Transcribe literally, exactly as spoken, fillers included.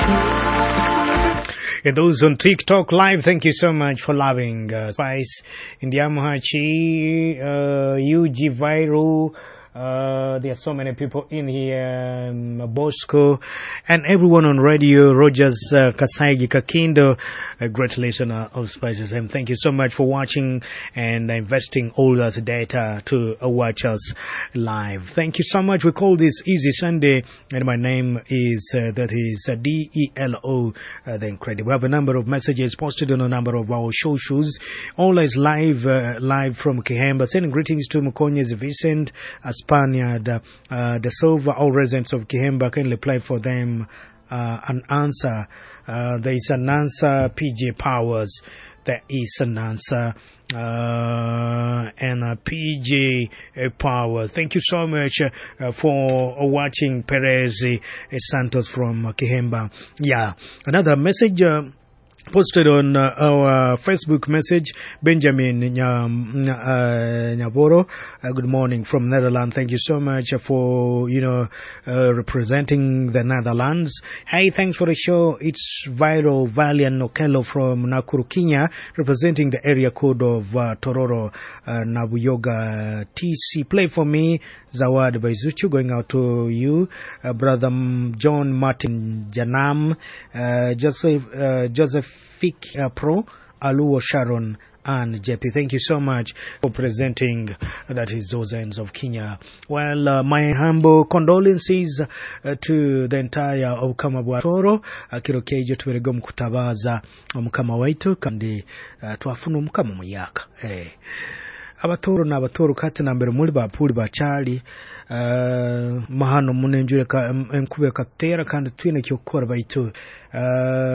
And those on TikTok Live, thank you so much for loving uh, Spice, Indiamuhachi, uh, U G Viral. Uh, there are so many people in here, um, Bosco, and everyone on radio, Rogers, uh, Kasaigi Kakindo, a great listener of Spices. And thank you so much for watching and investing all that data to uh, watch us live. Thank you so much. We call this Easy Sunday, and my name is, uh, that is uh, D E L O, uh, the Incredible. We have a number of messages posted on a number of our socials. All is live, uh, live from Kihemba. Sending greetings to Mukonyes Vincent, uh, Spaniard, uh, uh, the Silver, all residents of Kihemba. Can apply for them uh, an answer. Uh, there is an answer, P J Powers. There is an answer, uh, and uh, P J Powers. Thank you so much uh, for watching. Perez uh, Santos from uh, Kihemba. Yeah, another message. Uh, Posted on uh, our Facebook message, Benjamin Nyam, uh, Nyaboro. Uh, good morning from Netherlands. Thank you so much for, you know, uh, representing the Netherlands. Hey, thanks for the show. It's Viral Valiant Okello from Nakuru, Kenya, representing the area code of uh, Tororo, uh, Nabuyoga T C. Play for me, Zawad by Zuchu, going out to you, uh, brother John Martin Janam, uh, Joseph, uh, Joseph Fik uh, Pro, Aluo Sharon, and J P. Thank you so much for presenting, uh, that is, those ends of Kenya. Well, uh, my humble condolences uh, to the entire of Kamabwatoro, Kirokejo tuwerego mkutabaza omukama waitu kandi uh, twafuna omukama muyaka. Hey. Abatoro na abatoro kati na mbere muri bapuli bachali uh, mahano munenjure ka enkube katera kandi twine kyokora baitu uh,